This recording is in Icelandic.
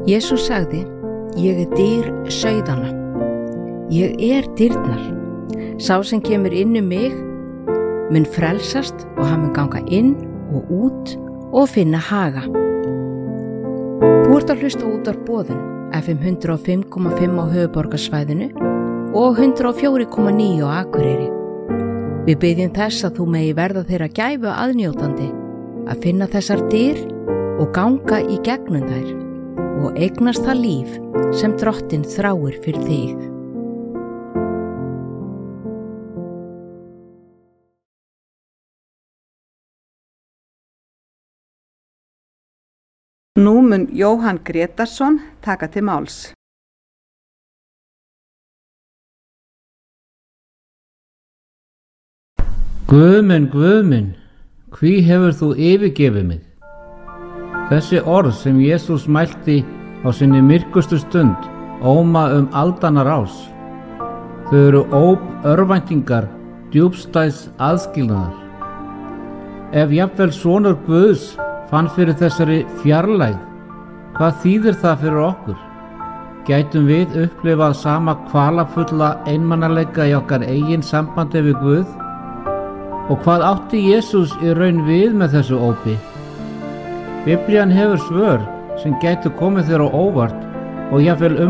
Jesús sagði: Ég dyr sauðanna. Ég dyrnar. Sá sem kemur inn mig mun frelsast og hann mun ganga inn og út og finna haga. Þú ert að hlusta útvarp Boðun, FM 105,5 á höfuðborgarsvæðinu og 104,9 á Akureyri. Við biðjum þess að þú megi verða þeirra gæfu aðnjótandi að finna þessar dyr og ganga í gegnum þær og eignast það líf sem Drottinn þráir fyrir þig. Nú mun Jóhann Grétarsson taka til máls. Guð minn, hví hefur þú yfirgefið mig? Þessi orð sem Jesús mælti á sinni myrkustu stund óma aldanna rás. Þau eru óp örvæntingar, djúpstæðs aðskilnaðar. Ef jafnvel sonur Guðs fann fyrir þessari fjarlægð, hvað þýðir það fyrir okkur? Gætum við upplifað sama kvalafulla einmanaleika í okkar eigin sambandi við Guð? Og hvað átti Jesús í raun við með þessu ópi? Biblían hefur svör sem gætu komið þér á óvart og jafnvel